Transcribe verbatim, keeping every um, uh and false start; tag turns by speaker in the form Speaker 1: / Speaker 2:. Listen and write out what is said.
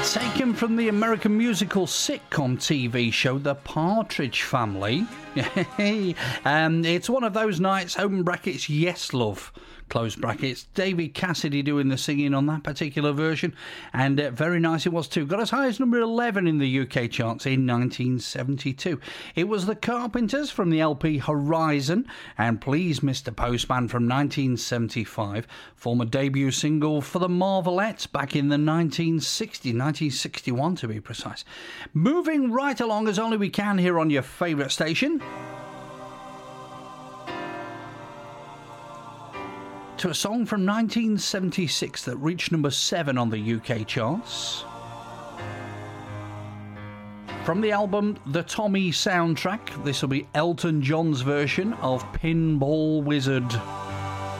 Speaker 1: Taken from the American musical sitcom T V show The Partridge Family. um, it's one of those nights, open brackets, yes love, close brackets. David Cassidy doing the singing on that particular version, and uh, very nice it was too. Got as high as number eleven in the U K charts in nineteen seventy-two. It was the Carpenters from the L P Horizon, and Please Mister Postman from nineteen seventy-five, former debut single for the Marvelettes back in the nineteen sixty, nineteen sixty-one to be precise. Moving right along as only we can here on your favourite station, to a song from nineteen seventy-six that reached number seven on the U K charts. From the album The Tommy Soundtrack, this will be Elton John's version of Pinball Wizard.